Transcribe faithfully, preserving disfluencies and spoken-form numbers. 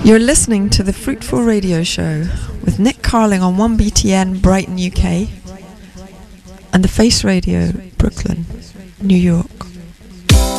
You're listening to the Fruitful Radio Show with Nick Carling on one B T N Brighton, U K, and the Face Radio, Brooklyn, New York.